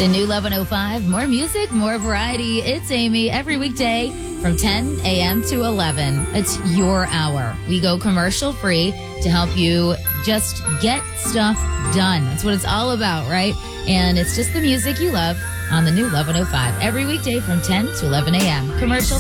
The new 11:05, more music, more variety. It's Amy every weekday from 10 a.m. to 11. It's your hour. We go commercial free to help you just get stuff done. That's what it's all about, right? And it's just the music you love on the new 11:05 every weekday from 10 to 11 a.m. Commercial